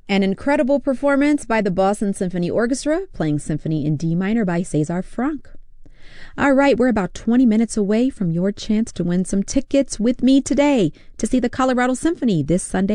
An incredible performance by the Boston Symphony Orchestra, playing Symphony in D minor by César Franck. All right, we're about 20 minutes away from your chance to win some tickets with me today to see the Colorado Symphony this Sunday